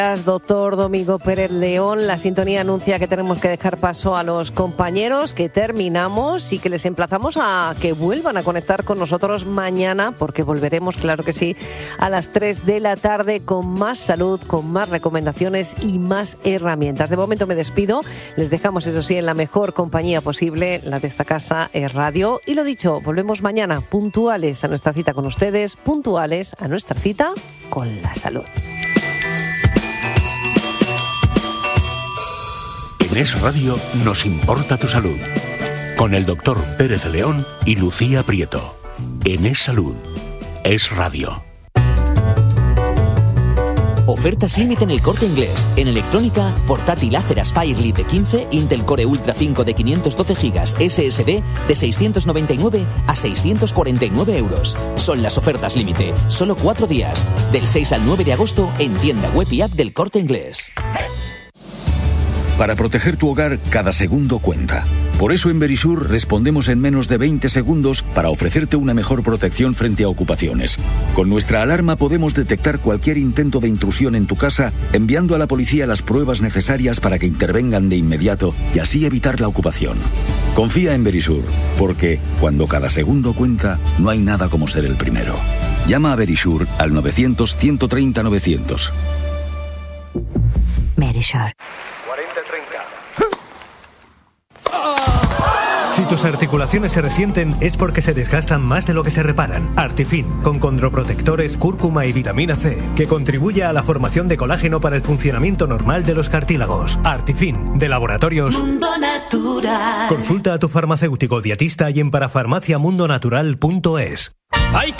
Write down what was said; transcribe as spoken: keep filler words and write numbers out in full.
Doctor Domingo Pérez León, la sintonía anuncia que tenemos que dejar paso a los compañeros, que terminamos y que les emplazamos a que vuelvan a conectar con nosotros mañana, porque volveremos, claro que sí, a las tres de la tarde con más salud, con más recomendaciones y más herramientas. De momento me despido, les dejamos eso sí en la mejor compañía posible, la de esta casa es Radio. Y lo dicho, volvemos mañana puntuales a nuestra cita con ustedes, puntuales a nuestra cita con la salud. En Es Radio nos importa tu salud. Con el doctor Pérez León y Lucía Prieto. En Es Salud. Es Radio. Ofertas límite en El Corte Inglés. En electrónica, portátil Acer Aspire Lite quince, Intel Core Ultra cinco de quinientos doce gigas S S D de seiscientos noventa y nueve a seiscientos cuarenta y nueve euros. Son las ofertas límite. Solo cuatro días. Del seis al nueve de agosto en tienda web y app del Corte Inglés. Para proteger tu hogar, cada segundo cuenta. Por eso en Verisur respondemos en menos de veinte segundos para ofrecerte una mejor protección frente a ocupaciones. Con nuestra alarma podemos detectar cualquier intento de intrusión en tu casa, enviando a la policía las pruebas necesarias para que intervengan de inmediato y así evitar la ocupación. Confía en Verisur, porque cuando cada segundo cuenta, no hay nada como ser el primero. Llama a Verisur al novecientos, ciento treinta, novecientos. Verisur. Si tus articulaciones se resienten es porque se desgastan más de lo que se reparan. Artifin, con condroprotectores, cúrcuma y vitamina C, que contribuye a la formación de colágeno para el funcionamiento normal de los cartílagos. Artifin, de Laboratorios Mundo Natural. Consulta a tu farmacéutico dietista y en parafarmaciamundonatural punto es. ¡Ay,